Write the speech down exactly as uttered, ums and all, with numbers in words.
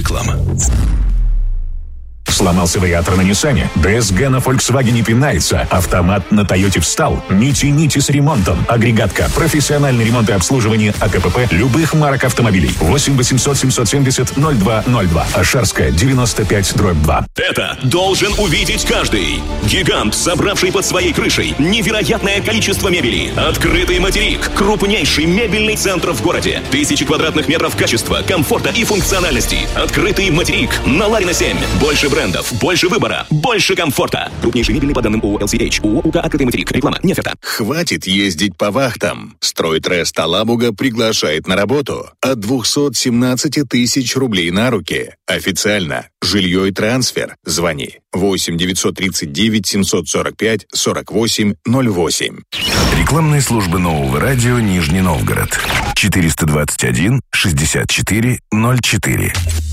мотоциклом. Сломался вариатор на Ниссане? ДСГ на Volkswagen пинается. Автомат на Тойоте встал? Не тяните с ремонтом. Агрегатка. Профессиональный ремонт и обслуживание АКПП любых марок автомобилей. восемь восемьсот семьсот семьдесят ноль два ноль два. Ашарская, девяносто пять дробь два. Это должен увидеть каждый. Гигант, собравший под своей крышей невероятное количество мебели. Открытый материк. Крупнейший мебельный центр в городе. Тысячи квадратных метров качества, комфорта и функциональности. Открытый материк. На Ларина семь. Больше брендов, больше выбора, больше комфорта. Крупнейший мебельный по данным ООО эл си эйч. ООО УК «Открытый материк». Реклама не оферта. Хватит ездить по вахтам. Стройтрест Алабуга приглашает на работу. От двухсот семнадцати тысяч рублей на руки. Официально. Жилье и трансфер. Звони. восемь девятьсот тридцать девять семьсот сорок пять сорок восемь ноль восемь. Рекламные службы Нового радио Нижний Новгород. четыреста двадцать один шестьдесят четыре ноль четыре.